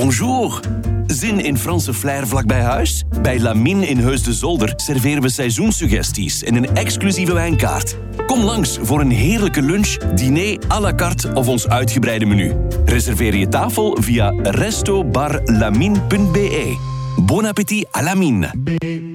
bonjour. Zin in Franse flair vlak bij huis? Bij Lamine in Heus de Zolder serveren we seizoenssuggesties en een exclusieve wijnkaart. Kom langs voor een heerlijke lunch, diner à la carte of ons uitgebreide menu. Reserveer je tafel via restobarlamine.be. Bon appétit à Lamine.